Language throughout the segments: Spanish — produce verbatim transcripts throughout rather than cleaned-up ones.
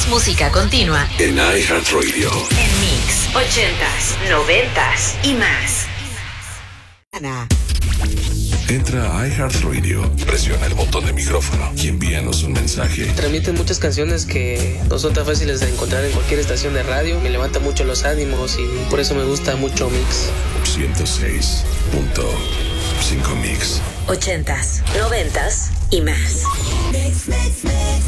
música continua en iHeartRadio. En mix, ochentas, noventas y más. Ana. Entra a iHeartRadio, presiona el botón de micrófono y envíanos un mensaje. Transmiten muchas canciones que no son tan fáciles de encontrar en cualquier estación de radio. Me levanta mucho los ánimos y por eso me gusta mucho Mix. ciento seis punto cinco Mix. Ochentas, noventas y más. Mix, mix, mix.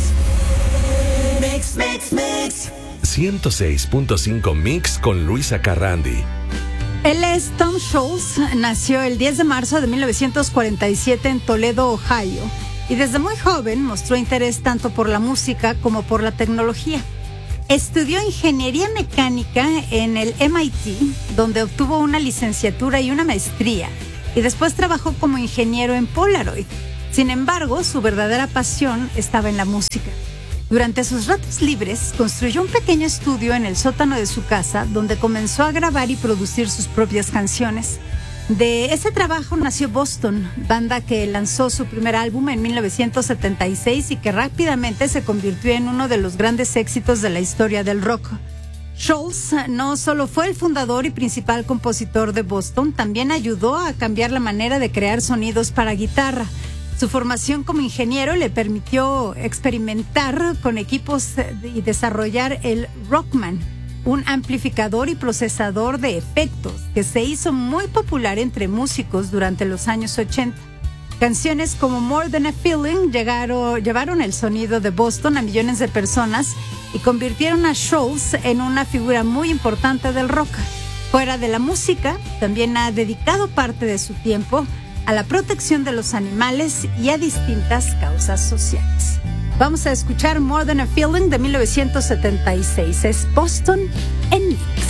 Mix, mix, mix. ciento seis punto cinco Mix con Luisa Carrandi. Él es Tom Scholz, nació el diez de marzo de mil novecientos cuarenta y siete en Toledo, Ohio, y desde muy joven mostró interés tanto por la música como por la tecnología. Estudió ingeniería mecánica en el M I T, donde obtuvo una licenciatura y una maestría, y después trabajó como ingeniero en Polaroid. Sin embargo, su verdadera pasión estaba en la música. Durante sus ratos libres, construyó un pequeño estudio en el sótano de su casa, donde comenzó a grabar y producir sus propias canciones. De ese trabajo nació Boston, banda que lanzó su primer álbum en mil novecientos setenta y seis y que rápidamente se convirtió en uno de los grandes éxitos de la historia del rock. Scholz no solo fue el fundador y principal compositor de Boston, también ayudó a cambiar la manera de crear sonidos para guitarra. Su formación como ingeniero le permitió experimentar con equipos y desarrollar el Rockman, un amplificador y procesador de efectos que se hizo muy popular entre músicos durante los años ochenta. Canciones como More Than a Feeling llegaron, llevaron el sonido de Boston a millones de personas y convirtieron a Scholz en una figura muy importante del rock. Fuera de la música, también ha dedicado parte de su tiempo a la protección de los animales y a distintas causas sociales. Vamos a escuchar More Than a Feeling de mil novecientos setenta y seis. Es Boston en Mix.